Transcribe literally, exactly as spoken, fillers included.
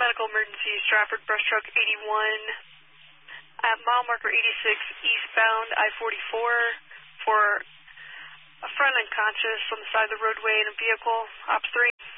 medical emergency, Stratford brush truck eighty-one at mile marker eighty-six eastbound I forty-four for a friend unconscious on the side of the roadway in a vehicle. Ops three.